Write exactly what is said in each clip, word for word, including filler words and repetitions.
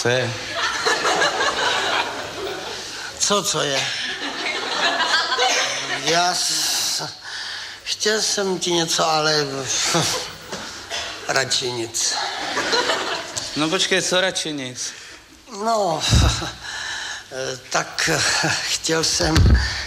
Co je? Co, co je? Já s... chtěl jsem ti něco, ale radši nic. No počkej, co radši nic? No, tak chtěl jsem...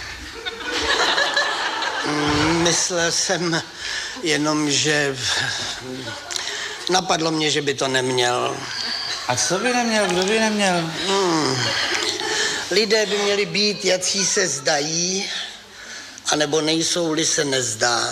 Myslel jsem jenom, že... Napadlo mě, že by to neměl. A co by neměl? Kdo by neměl? Hmm. Lidé by měli být, jací se zdají, anebo nejsou-li se nezdát.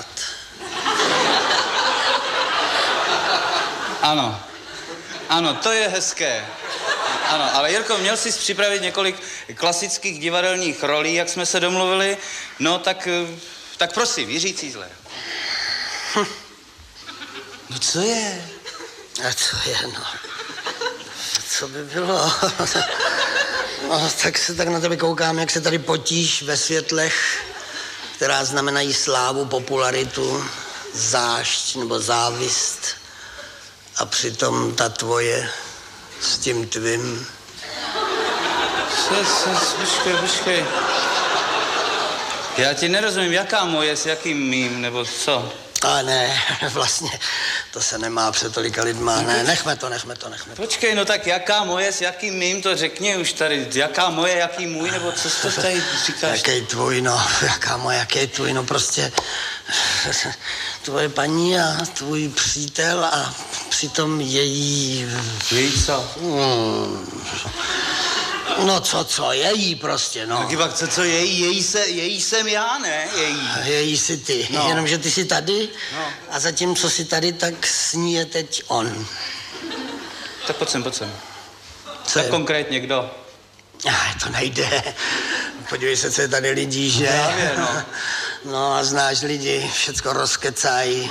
Ano. Ano, to je hezké. Ano, ale Jirko, měl jsi připravit několik klasických divadelních rolí, jak jsme se domluvili. No, tak, tak prosím, Jiří Cízler. Hm. No, co je? A co je, no? Co by bylo? No, tak se tak na tebe koukám, jak se tady potíš ve světlech, která znamenají slávu, popularitu, zášť nebo závist. A přitom ta tvoje s tím tvým. Co, co, počkej, počkej. Já ti nerozumím, jaká moje s jakým mým, nebo co? A ne, vlastně, to se nemá před tolika lidma. Ne, nechme to, nechme to, nechme to. Počkej, no tak jaká moje s jakým mým, to řekni už tady. Jaká moje, jaký můj, nebo co jsi to tady říkáš? Jaký tvůj, no, jaká moje, jaký tvůj, no prostě tvoje paní a tvůj přítel a přitom její... Její co? Hmm. No co, co, její prostě, no. Taky pak co, co, její, její, se, její jsem já, ne? Její. Její jsi ty, no. Jenomže ty jsi tady no. A zatímco jsi tady, tak s ní je teď on. Tak pojď sem, pojď sem. Co tak konkrétně kdo? Ah, to nejde. Podívej se, co je tady lidí, že? Právě, no. No a znáš lidi, všecko rozkecají.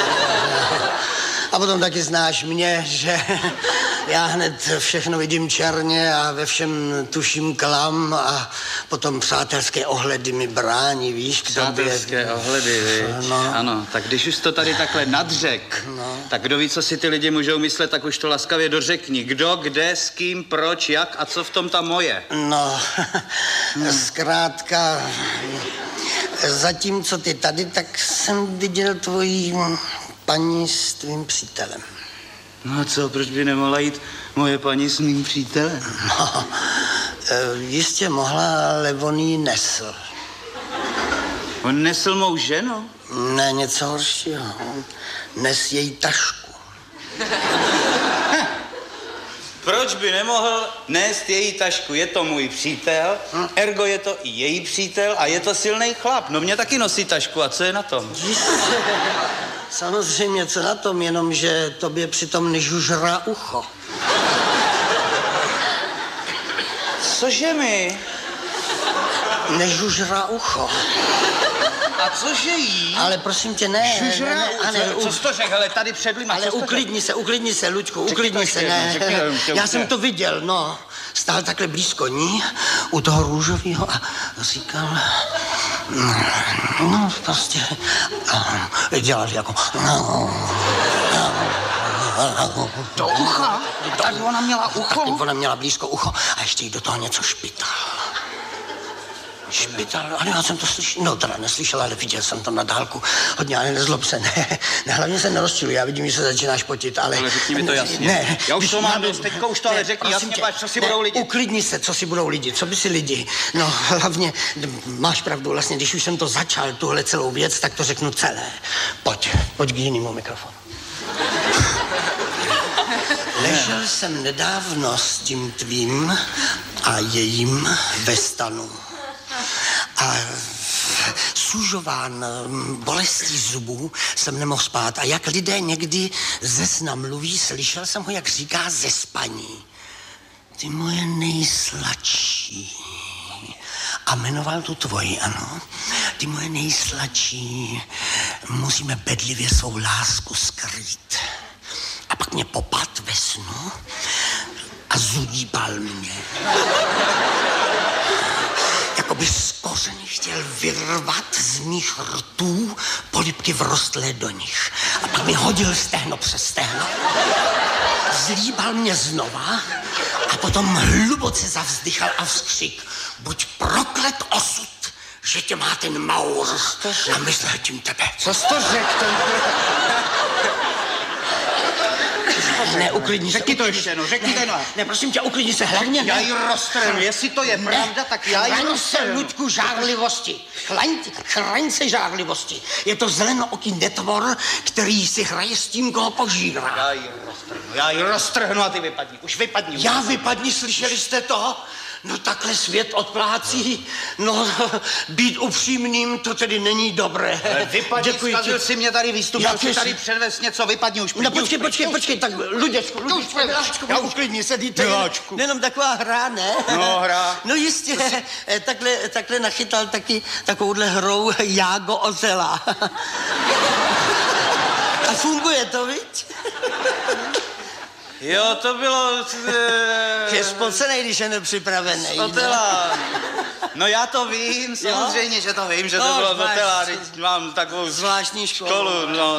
A potom taky znáš mě, že já hned všechno vidím černě a ve všem tuším klam a potom přátelské ohledy mi brání, víš? Přátelské ohledy, víš? No. Ano, tak když už to tady takhle nadřek, no. Tak kdo ví, co si ty lidi můžou myslet, tak už to laskavě dořekni. Kdo, kde, s kým, proč, jak a co v tom ta moje? No, hmm. Zkrátka, zatímco ty tady, tak jsem viděl tvojí paní s tvým přítelem. No a co, proč by nemohla jít moje paní s mým přítelem? No, jistě mohla, ale on jí nesl. On nesl mou ženu? Ne, něco horšího. Nes její tašku. Proč by nemohl nést její tašku? Je to můj přítel, hm? Ergo je to i její přítel a je to silný chlap. No mě taky nosí tašku a co je na tom? Jistě. Samozřejmě, co na tom, jenom že tobě přitom nežužrá ucho. Cože mi? Nežužrá ucho. A cože jí? Ale prosím tě, ne. Žužrá ne, ne, ne, ne, co jsi to řekl, hele, tady před lidma. Ale uklidni se, uklidni se, Luďku, uklidni se, ne. Já jsem to viděl, no. Stál takhle blízko ní, u toho růžového a říkal, no prostě, dělal jako, do ucha? Tak ona měla ucho? Tak ona měla blízko ucho a ještě jí do toho něco špital. Špital, ale já jsem to slyšel, no teda neslyšel, ale viděl jsem to na dálku. Hodně, ale nezlob se, ne, ne hlavně se nerozčiluji, já vidím, že se začínáš potit, ale... Ale řekni mi to jasně. Ne. Já už to mám dost, teďka už to ale řekni jasně, páč, co si ne, budou lidi. Uklidni se, co si budou lidi, co by si lidi. No, hlavně, máš pravdu, vlastně, když už jsem to začal, tuhle celou věc, tak to řeknu celé. Pojď, pojď k jinému mikrofonu. Ležel jsem nedávno s tím tvým a jejím ve stanu. A sužován bolestí zubů jsem nemohl spát. A jak lidé někdy ze sna mluví, slyšel jsem ho, jak říká ze spaní. Ty moje nejsladší. A jmenoval tu tvoji, ano. Ty moje nejsladší. Musíme bedlivě svou lásku skrýt. A pak mě popad ve snu a zudíbal mě. Jakoby z koření chtěl vyrvat z mých rtů polibky vrostlé do nich. A pak mi hodil stehno přes stehno. Zlíbal mě znova a a potom hluboce zavzdychal a vzkřik. Buď proklet osud, že tě má ten Maur. A myslel tím tebe. Co jsi to řekl? Ne, uklidni se. Řekni to ještě, no, řekni to, no. Ne, prosím tě, uklidni se, hlavně Já ne. ji roztrhnu, jestli to je pravda, tak já ji Chraň se, roztrhnu. Luďku, žárlivosti. Chraň, chraň se žárlivosti. Je to zelenooký netvor, který si hraje s tím, koho požírá. Já ji roztrhnu, já ji roztrhnu a ty vypadni, už vypadni. Já vypadni, slyšeli jste to? No takhle svět odplácí. No, být upřímným, to tedy není dobré. Vypadni, zkazil si mě tady výstup, Já chtěl si ty tady si- předvést něco, vypadni už. No pojď, počkej, už, počkej, už. počkej, tak Luděčku, Luděčku, už, Miláčku, já uklidni se, dejte. Miláčku. Jenom taková hra, ne? No, hra. No jistě, eh, takhle, takhle nachytal taky takovouhle hrou Jágo Ozela. A funguje to, viď? Jo, to bylo... Je spocenej, když je nepřipravený. Hotela. No já to vím, samozřejmě, že to vím, že to No, bylo z máš- hotela, teď mám takovou Zvláštní školu. školu, no.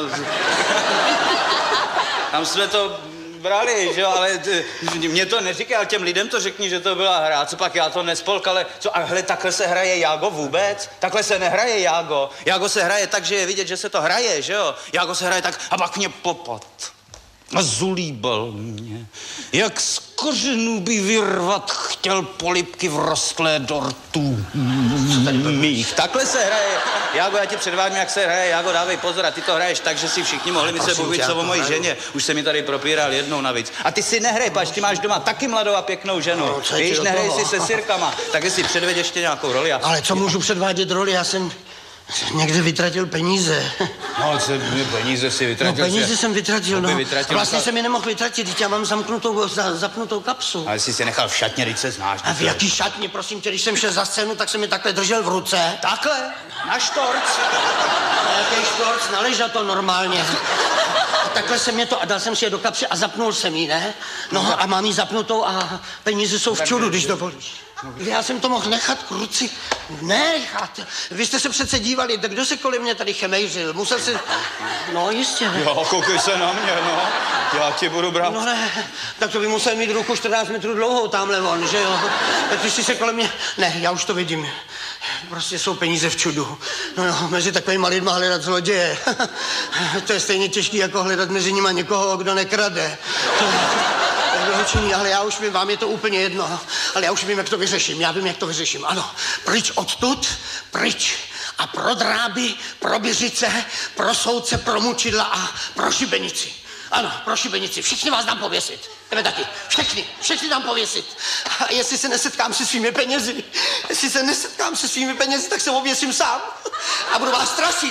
Tam jsme to brali, že jo, ale t- mě to neříkal, těm lidem to řekni, že to byla hra, co pak já to nespolk, ale co, a hle, takhle se hraje Jágo vůbec? Takhle se nehraje Jágo. Jágo se hraje tak, že je vidět, že se to hraje, že jo. Jágo se hraje tak a pak mě popad. A zulíbal mě, jak z kořenů by vyrvat chtěl polibky vrostlé dortů mých. Takhle se hraje. Jágo, já ti předvádím, jak se hraje. Jágo, dávej pozor, a ty to hraješ tak, že si všichni mohli myslet, prosím mluvit tě, já co o to mojí hraju. ženě. Už se mi tady propíral jednou navíc. A ty si nehraj, pač, ty máš doma taky mladou a pěknou ženu. No, co je ti Víš, do nehraj toho? si se sirkama, tak jestli předveď ještě nějakou roli. A... Ale co můžu předvádět roli? Já jsem někde vytratil peníze. No, co, peníze si No vytratil. peníze si- jsem vytratil, To by no. vytratil, Vlastně ale- jsem je nemohl vytratit, teď já mám zamknutou, za, zapnutou kapsu. Ale jsi si nechal v šatně, když se znáš. A v jaký šatně, prosím tě, když jsem šel za scénu, tak jsem je takhle držel v ruce. Takhle, na štorc. A jaký štorc, naleža to normálně. A takhle jsem je to, a dal jsem si je do kapsy a zapnul jsem ji, ne? No a mám ji zapnutou a peníze jsou v čudu, když dovolíš. Já jsem to mohl nechat k ruci. Nechat. Vy jste se přece dívali, tak kdo se kolem mě tady chemejřil? Musel se... No jistě. Jo, koukej se na mě, no. Já ti budu brát. No ne, tak to by musel mít ruku čtrnáct metrů dlouhou tamhle on, že jo? Tak když se kolem mě... Ne, já už to vidím. Prostě jsou peníze v čudu. No jo, mezi takovýma lidma hledat zloděje. To je stejně těžký, jako hledat mezi nima někoho, kdo nekrade. To, to je dlouhočinný, ale já už vím, vám je to úplně jedno. Ale já už vím, jak to vyřeším. Já vím, jak to vyřeším. Ano, pryč odtud, pryč. A pro dráby, pro běžice, pro soudce, pro mučidla a pro šibenici. Ano, pro šibenici. Všichni vás dám pověsit. Tebe taky. Všechny. Všechny dám pověsit. A jestli se nesetkám se svými penězi, jestli se nesetkám se svými penězi, tak se oběsím sám. A budu vás strašit.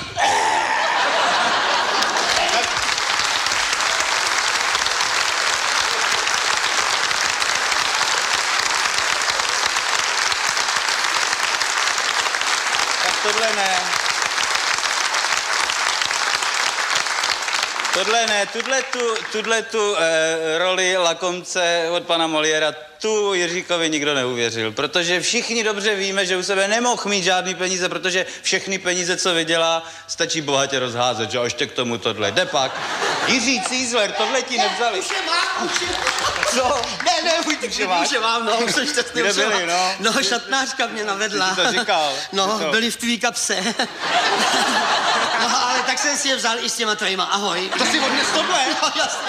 Tak tohle ne. Tohle ne, tuhle tu, tuhle tu eh, roli lakomce od pana Moliéra, tu Jiříkovi nikdo neuvěřil, protože všichni dobře víme, že u sebe nemohl mít žádný peníze, protože všechny peníze, co vydělá, stačí bohatě rozházet, že a ještě k tomu tohle. Jde pak. Jiří Cízler, tohle ti nevzali. Už je mám, už je mám. Co? Ne, ne, už, Už je máš? už je mám, no, už jsem šťastný. Kde už je byli, mám. no? No, šatnářka mě navedla. Ty jsi to říkal. No, To. byli v tvý kapse. No, ale tak jsem si je vzal i s těma tvojima, ahoj. To si odnes tohle? No, jasně.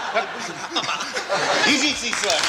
Jiří Cízler.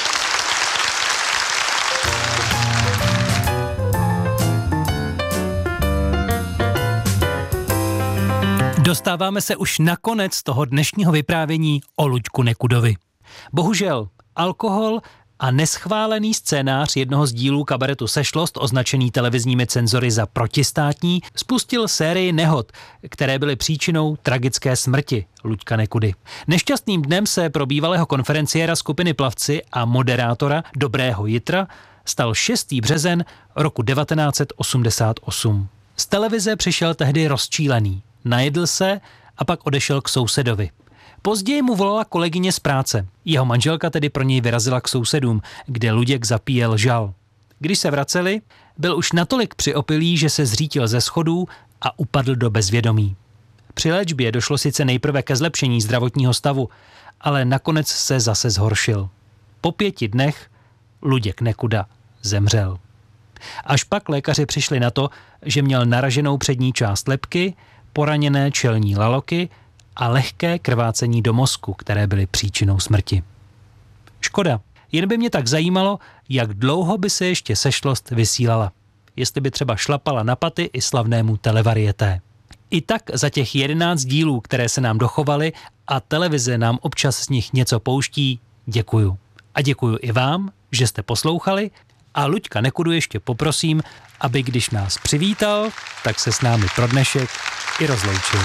Dostáváme se už na konec toho dnešního vyprávění o Luďku Nekudovi. Bohužel alkohol a neschválený scénář jednoho z dílů kabaretu Sešlost, označený televizními cenzory za protistátní, spustil sérii nehod, které byly příčinou tragické smrti Luďka Nekudy. Nešťastným dnem se pro bývalého konferenciéra skupiny Plavci a moderátora Dobrého Jitra stal šestý březen roku devatenáct set osmdesát osm. Z televize přišel tehdy rozčílený. Najedl se a pak odešel k sousedovi. Později mu volala kolegyně z práce. Jeho manželka tedy pro něj vyrazila k sousedům, kde Luděk zapíjel žal. Když se vraceli, byl už natolik přiopilý, že se zřítil ze schodů a upadl do bezvědomí. Při léčbě došlo sice nejprve ke zlepšení zdravotního stavu, ale nakonec se zase zhoršil. Po pěti dnech Luděk Nekuda zemřel. Až pak lékaři přišli na to, že měl naraženou přední část lebky, poraněné čelní laloky a lehké krvácení do mozku, které byly příčinou smrti. Škoda, jen by mě tak zajímalo, jak dlouho by se ještě Sešlost vysílala. Jestli by třeba šlapala na paty i slavnému televarieté. I tak za těch jedenáct dílů, které se nám dochovaly a televize nám občas z nich něco pouští, děkuju. A děkuju i vám, že jste poslouchali a Luďka Nekudu ještě poprosím, aby když nás přivítal, tak se s námi pro dnešek i rozloučil.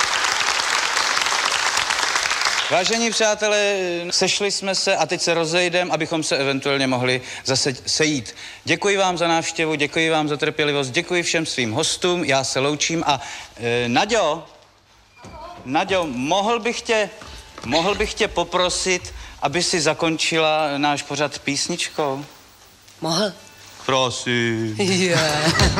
Vážení přátelé, sešli jsme se a teď se rozejdem, abychom se eventuálně mohli zase sejít. Děkuji vám za návštěvu, děkuji vám za trpělivost, děkuji všem svým hostům, já se loučím a e, Naďo, Naďo, mohl bych tě, mohl bych tě poprosit, aby si zakončila náš pořad písničkou? Mohl? Prosím. Yeah.